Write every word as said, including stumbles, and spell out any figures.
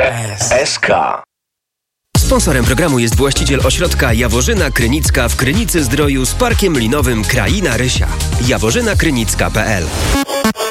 S K. Sponsorem programu jest właściciel ośrodka Jaworzyna Krynicka w Krynicy Zdroju z parkiem linowym Kraina Rysia. jaworzyna krynicka kropka p l